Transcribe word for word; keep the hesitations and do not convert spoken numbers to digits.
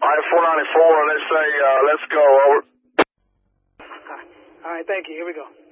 All right, four ninety-four, let's say, uh, let's go, over. All right, thank you. Here we go.